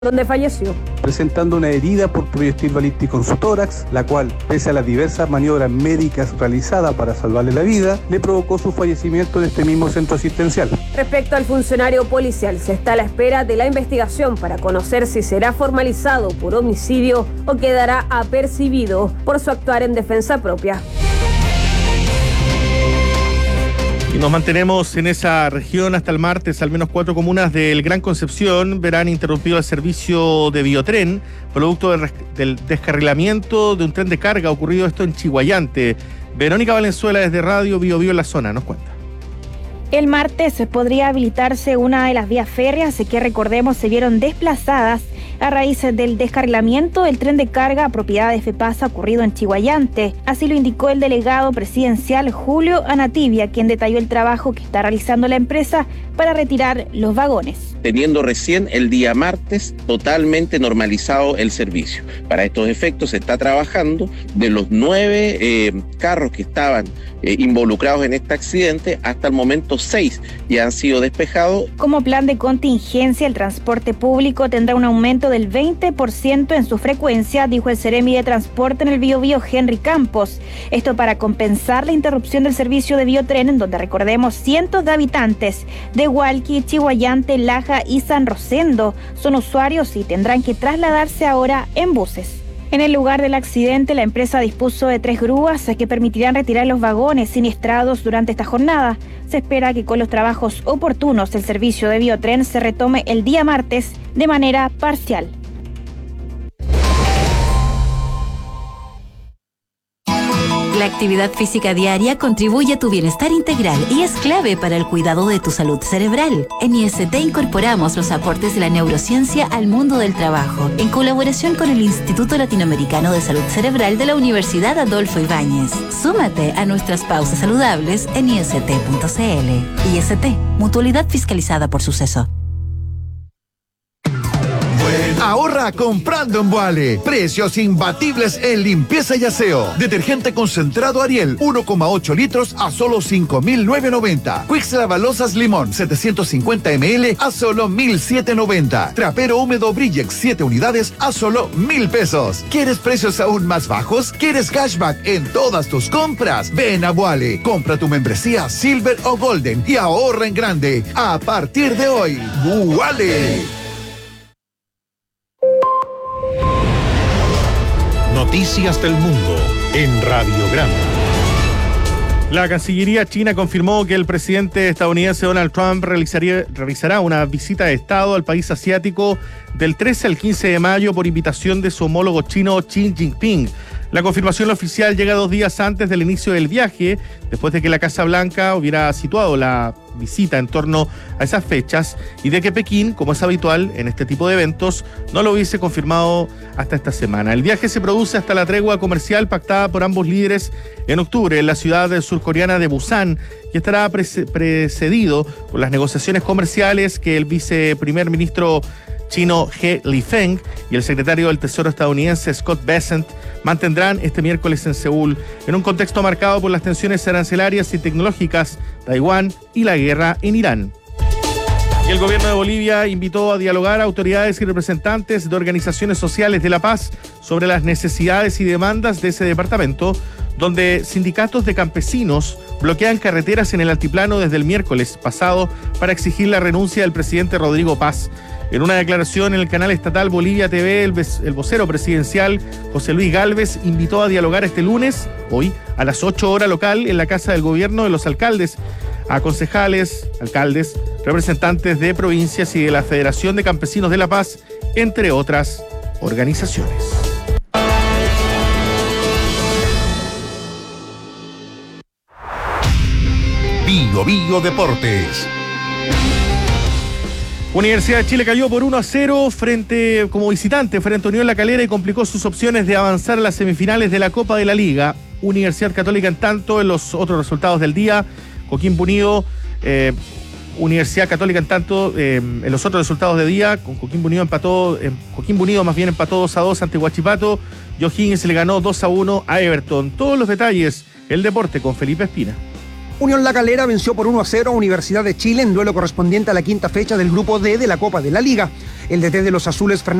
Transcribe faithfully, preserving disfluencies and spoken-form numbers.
donde falleció, presentando una herida por proyectil balístico en su tórax, la cual, pese a las diversas maniobras médicas realizadas para salvarle la vida, le provocó su fallecimiento en este mismo centro asistencial. Respecto al funcionario policial, se está a la espera de la investigación para conocer si será formalizado por homicidio o quedará apercibido por su actuar en defensa propia. Y nos mantenemos en esa región hasta el martes. Al menos cuatro comunas del Gran Concepción verán interrumpido el servicio de Biotren, producto del, del descarrilamiento de un tren de carga ocurrido esto en Chiguayante. Verónica Valenzuela desde Radio Bio Bio en la zona nos cuenta. El martes podría habilitarse una de las vías férreas que, recordemos, se vieron desplazadas a raíz del descarrilamiento del tren de carga propiedad de FEPASA ocurrido en Chiguayante. Así lo indicó el delegado presidencial Julio Anativia, quien detalló el trabajo que está realizando la empresa para retirar los vagones. Teniendo recién el día martes totalmente normalizado el servicio. Para estos efectos se está trabajando de los nueve eh, carros que estaban eh, involucrados en este accidente, hasta el momento seis ya han sido despejados. Como plan de contingencia, el transporte público tendrá un aumento del veinte por ciento en su frecuencia, dijo el Seremi de Transporte en el Bio Bio, Henry Campos. Esto para compensar la interrupción del servicio de Biotren, en donde, recordemos, cientos de habitantes de Hualqui, Chiguayante, Laja y San Rosendo son usuarios y tendrán que trasladarse ahora en buses. En el lugar del accidente, la empresa dispuso de tres grúas que permitirán retirar los vagones siniestrados durante esta jornada. Se espera que con los trabajos oportunos el servicio de Biotren se retome el día martes de manera parcial. La actividad física diaria contribuye a tu bienestar integral y es clave para el cuidado de tu salud cerebral. En I S T incorporamos los aportes de la neurociencia al mundo del trabajo, en colaboración con el Instituto Latinoamericano de Salud Cerebral de la Universidad Adolfo Ibáñez. Súmate a nuestras pausas saludables en i s t punto c l. I S T, mutualidad fiscalizada por Suceso. Ahorra comprando en Boale. Precios imbatibles en limpieza y aseo. Detergente concentrado Ariel, uno coma ocho litros a solo cinco mil novecientos noventa. Quicks Lavalosas Limón, setecientos cincuenta mililitros a solo mil setecientos noventa. Trapero húmedo Brillex, siete unidades a solo mil pesos. ¿Quieres precios aún más bajos? ¿Quieres cashback en todas tus compras? Ven a Boale. Compra tu membresía Silver o Golden y ahorra en grande. A partir de hoy, Boale. Noticias del Mundo en Radiograma. La Cancillería china confirmó que el presidente estadounidense Donald Trump realizaría, realizará una visita de Estado al país asiático del trece al quince de mayo por invitación de su homólogo chino Xi Jinping. La confirmación oficial llega dos días antes del inicio del viaje, después de que la Casa Blanca hubiera situado la visita en torno a esas fechas y de que Pekín, como es habitual en este tipo de eventos, no lo hubiese confirmado hasta esta semana. El viaje se produce hasta la tregua comercial pactada por ambos líderes en octubre en la ciudad surcoreana de Busan, y estará precedido por las negociaciones comerciales que el viceprimer ministro chino He Lifeng y el secretario del Tesoro estadounidense Scott Bessent mantendrán este miércoles en Seúl, en un contexto marcado por las tensiones arancelarias y tecnológicas, Taiwán y la guerra en Irán. Y el gobierno de Bolivia invitó a dialogar a autoridades y representantes de organizaciones sociales de La Paz sobre las necesidades y demandas de ese departamento, donde sindicatos de campesinos bloquean carreteras en el altiplano desde el miércoles pasado para exigir la renuncia del presidente Rodrigo Paz. En una declaración en el canal estatal Bolivia T V, el, el vocero presidencial José Luis Gálvez invitó a dialogar este lunes, hoy, a las ocho horas local, en la Casa del Gobierno de los alcaldes, a concejales, alcaldes, representantes de provincias y de la Federación de Campesinos de La Paz, entre otras organizaciones. Bio Bio Deportes. Universidad de Chile cayó por uno a cero frente, como visitante frente a Unión La Calera y complicó sus opciones de avanzar a las semifinales de la Copa de la Liga. Universidad Católica, en tanto, en los otros resultados del día, Coquimbo Unido, eh, Universidad Católica, en tanto, eh, en los otros resultados del día, con Coquimbo Unido empató, eh, Coquimbo Unido más bien empató dos a dos ante Huachipato, y O'Higgins le ganó dos a uno a Everton. Todos los detalles, el deporte con Felipe Espina. Unión La Calera venció por uno a cero a Universidad de Chile en duelo correspondiente a la quinta fecha del grupo D de la Copa de la Liga. El D T de los azules, Fernando